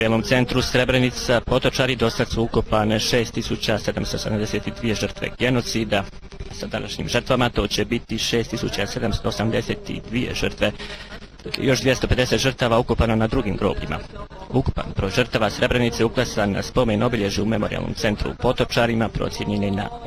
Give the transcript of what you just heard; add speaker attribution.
Speaker 1: U centru Srebrenica Potočari dosad su ukopane 6772 žrtve genocida. Sa današnjim žrtvama to će biti 6782 žrtve. Još 250 žrtava ukopano na drugim grobljima. Ukupan broj žrtava Srebrenice uklesan na spomen obilježju u memorijalnom centru u Potočarima procijenjen je na